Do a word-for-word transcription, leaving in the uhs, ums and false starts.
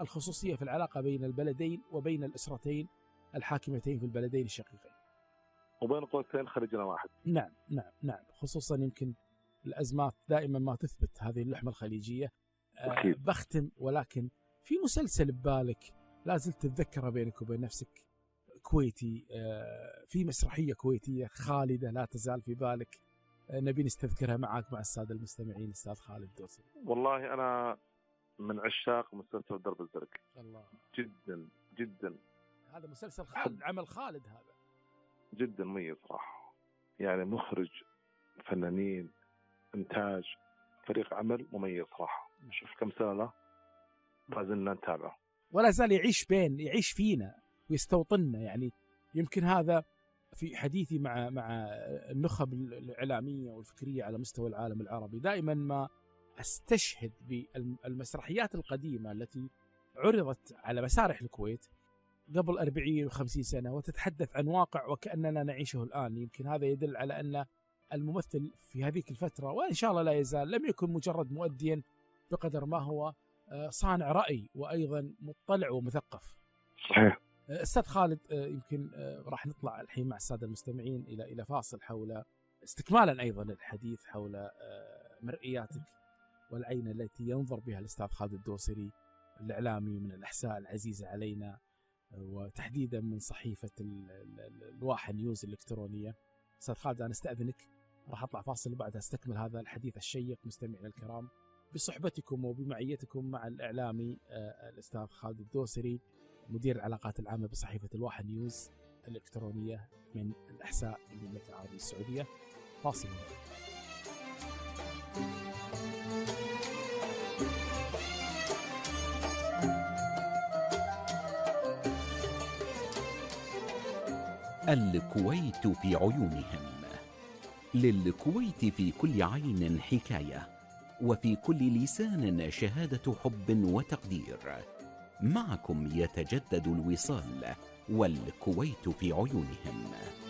الخصوصية في العلاقة بين البلدين وبين الأسرتين الحاكمتين في البلدين الشقيقين، وبين قوسين خليجنا واحد. نعم نعم نعم، خصوصا يمكن الأزمات دائما ما تثبت هذه اللحمة الخليجية. أه بختم، ولكن في مسلسل ببالك لا زلت تتذكره بينك وبين نفسك، كويتي، أه في مسرحية كويتية خالدة لا تزال في بالك، أه نبي نستذكرها معك مع السادة المستمعين أستاذ خالد الدوسري. والله أنا من عشاق مسلسل درب الزرق. الله، جدا جدا، هذا مسلسل خالد، عمل خالد هذا جدا مميز صراحة، يعني مخرج، فنانين، إنتاج، فريق عمل مميز صراحة. شوف كم سنة له ما زلنا نتابعه، ولا زال يعيش بين يعيش فينا ويستوطننا. يعني يمكن هذا في حديثي مع مع النخب الإعلامية والفكرية على مستوى العالم العربي، دائما ما استشهد بالمسرحيات القديمة التي عرضت على مسارح الكويت قبل أربعين وخمسين سنة وتتحدث عن واقع وكأننا نعيشه الآن. يمكن هذا يدل على أن الممثل في هذه الفترة، وإن شاء الله لا يزال، لم يكن مجرد مؤديا بقدر ما هو صانع رأي وأيضا مطلع ومثقف. صحيح. أستاذ خالد، يمكن راح نطلع الحين مع السادة المستمعين إلى إلى فاصل حول استكمالا أيضا الحديث حول مرئياتك والعين التي ينظر بها الأستاذ خالد الدوسري الإعلامي من الأحساء العزيزة علينا، وتحديدا من صحيفة الواحة نيوز الإلكترونية. أستاذ خالد أنا استأذنك، راح أطلع فاصل وبعدها استكمل هذا الحديث الشيق مستمعينا الكرام بصحبتكم وبمعيتكم مع الإعلامي الأستاذ خالد الدوسري مدير العلاقات العامة بصحيفة الواحة نيوز الإلكترونية من الأحساء المملكة العربية السعودية. فاصل. الكويت في عيونهم. للكويت في كل عين حكاية، وفي كل لسان شهادة حب وتقدير. معكم يتجدد الوصال، والكويت في عيونهم.